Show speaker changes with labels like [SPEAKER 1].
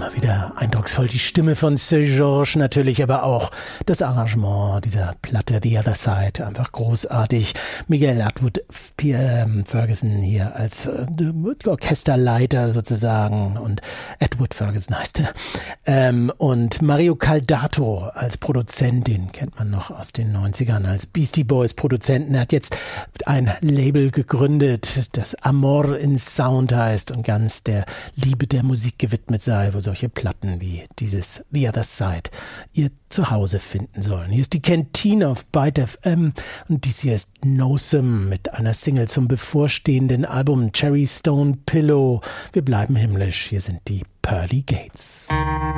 [SPEAKER 1] Wieder eindrucksvoll die Stimme von Seu Jorge natürlich, aber auch das Arrangement dieser Platte The Other Side, einfach großartig. Miguel Atwood Ferguson hier als Orchesterleiter sozusagen und Atwood Ferguson heißt er. Und Mario Caldato als Produzent, den kennt man noch aus den 90ern als Beastie Boys Produzenten. Er hat jetzt ein Label gegründet, das Amor in Sound heißt und ganz der Liebe der Musik gewidmet sei, wo solche Platten wie dieses The Other Side ihr Zuhause finden sollen. Hier ist die Canteen auf Byte FM und dies hier ist Nosum mit einer Single zum bevorstehenden Album Cherry Stone Pillow. Wir bleiben himmlisch, hier sind die Pearly Gates.